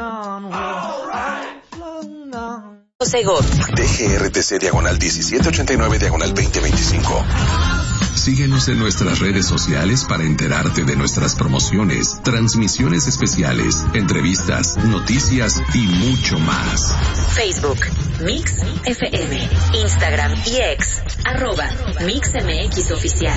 DGRTC/1789/2025. Síguenos en nuestras redes sociales para enterarte de nuestras promociones, transmisiones especiales, entrevistas, noticias y mucho más. Facebook, Mix FM, Instagram y X, @MixMX Oficial.